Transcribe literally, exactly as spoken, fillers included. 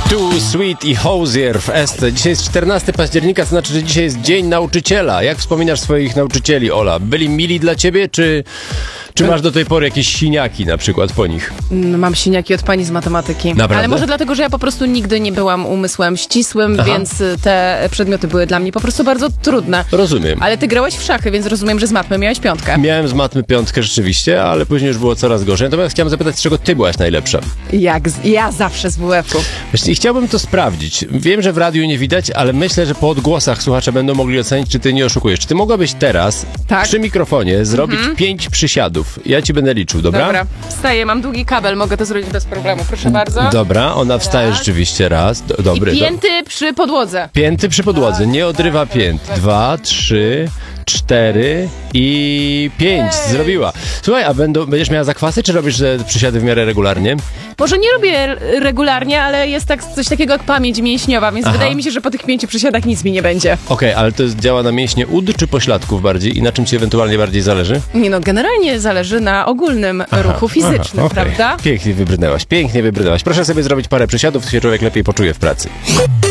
Too Sweet i Hozier w Este. Dzisiaj jest czternastego października, to znaczy, że dzisiaj jest Dzień Nauczyciela. Jak wspominasz swoich nauczycieli, Ola? Byli mili dla ciebie, czy, czy masz do tej pory jakieś siniaki na przykład po nich? Mam siniaki od pani z matematyki. Naprawdę? Ale może dlatego, że ja po prostu nigdy nie byłam umysłem ścisłym, Aha. więc te przedmioty były dla mnie po prostu bardzo trudne. Rozumiem. Ale ty grałeś w szachy, więc rozumiem, że z matmy miałeś piątkę. Miałem z matmy piątkę rzeczywiście, ale później już było coraz gorzej. Natomiast chciałem zapytać, z czego ty byłaś najlepsza? Jak z, ja zawsze z W F-u. Właśnie chciałbym to sprawdzić. Wiem, że w radiu nie widać, ale myślę, że po odgłosach słuchacze będą mogli ocenić, czy ty nie oszukujesz. Czy ty mogłabyś teraz Tak. przy mikrofonie zrobić mhm. pięć przysiadów? Ja ci będę liczył, dobra? Dobra, wstaję, mam długi kabel, mogę to zrobić bez problemu, proszę bardzo. Dobra, ona wstaje Raz. rzeczywiście raz. Do, dobry. I pięty przy podłodze. Pięty przy podłodze, nie odrywa pięt. Dwa, trzy, cztery i pięć. Zrobiła. Słuchaj, a będą, będziesz miała zakwasy, czy robisz te przysiady w miarę regularnie? Może nie robię regularnie, ale jest tak coś takiego jak pamięć mięśniowa, więc Aha. wydaje mi się, że po tych pięciu przysiadach nic mi nie będzie. Okej, okay, ale to działa na mięśnie ud czy pośladków bardziej? I na czym ci ewentualnie bardziej zależy? Nie no, generalnie zależy na ogólnym Aha, ruchu fizycznym, aha, okay. prawda? Pięknie wybrnęłaś, pięknie wybrnęłaś. Proszę sobie zrobić parę przysiadów, to się człowiek lepiej poczuje w pracy.